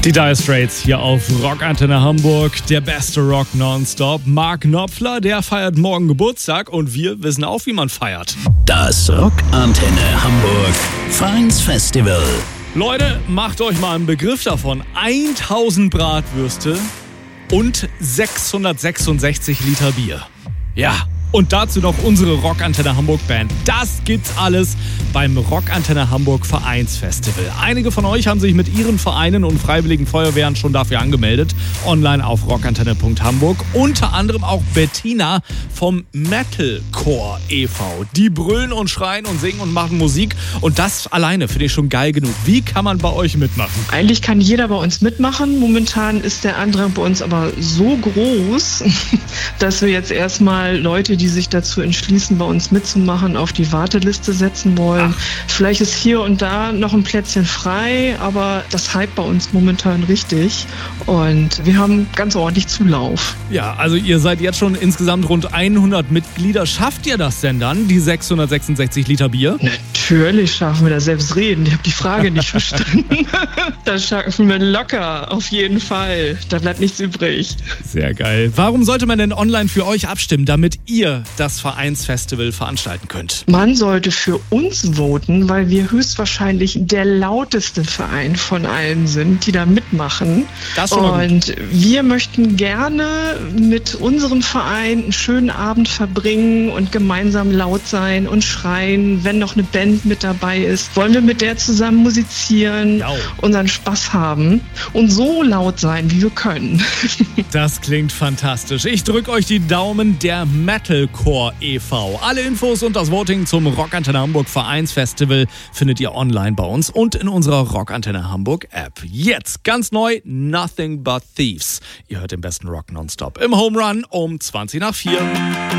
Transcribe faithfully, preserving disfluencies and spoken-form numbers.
Die Dire Straits hier auf Rockantenne Hamburg, der beste Rock nonstop. Mark Knopfler, der feiert morgen Geburtstag und wir wissen auch, wie man feiert. Das Rockantenne Hamburg Vereinsfestival. Leute, macht euch mal einen Begriff davon. tausend Bratwürste und sechshundertsechsundsechzig Liter Bier. Ja. Und dazu noch unsere Rockantenne Hamburg Band. Das gibt's alles beim Rockantenne Hamburg Vereinsfestival. Einige von euch haben sich mit ihren Vereinen und freiwilligen Feuerwehren schon dafür angemeldet. Online auf rockantenne punkt hamburg. Unter anderem auch Bettina vom Metalcore e V. Die brüllen und schreien und singen und machen Musik. Und das alleine finde ich schon geil genug. Wie kann man bei euch mitmachen? Eigentlich kann jeder bei uns mitmachen. Momentan ist der Andrang bei uns aber so groß, dass wir jetzt erstmal Leute, die sich dazu entschließen, bei uns mitzumachen, auf die Warteliste setzen wollen. Ach. Vielleicht ist hier und da noch ein Plätzchen frei, aber das hype bei uns momentan richtig und wir haben ganz ordentlich Zulauf. Ja, also ihr seid jetzt schon insgesamt rund hundert Mitglieder. Schafft ihr das denn dann, die sechshundertsechsundsechzig Liter Bier? Natürlich schaffen wir das, selbst reden. Ich habe die Frage nicht verstanden. Das schaffen wir locker, auf jeden Fall. Da bleibt nichts übrig. Sehr geil. Warum sollte man denn online für euch abstimmen, damit ihr das Vereinsfestival veranstalten könnt? Man sollte für uns voten, weil wir höchstwahrscheinlich der lauteste Verein von allen sind, die da mitmachen. Das schon mal gut. Und wir möchten gerne mit unserem Verein einen schönen Abend verbringen und gemeinsam laut sein und schreien. Wenn noch eine Band mit dabei ist, wollen wir mit der zusammen musizieren, ja, unseren Spaß haben und so laut sein, wie wir können. Das klingt fantastisch. Ich drücke euch die Daumen, der Metalcore e V. Alle Infos und das Voting zum Rockantenne Hamburg Vereinsfestival findet ihr online bei uns und in unserer Rockantenne Hamburg App. Jetzt ganz neu, Nothing But Thieves. Ihr hört den besten Rock nonstop im Home Run um zwanzig nach vier.